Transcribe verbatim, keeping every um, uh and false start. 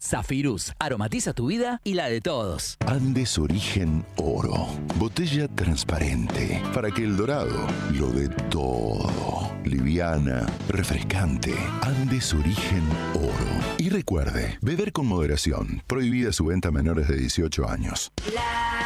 Zafirus, aromatiza tu vida y la de todos. Andes Origen Oro. Botella transparente para que el dorado lo dé todo. Liviana, refrescante. Andes Origen Oro. Y recuerde, beber con moderación. Prohibida su venta a menores de dieciocho años. La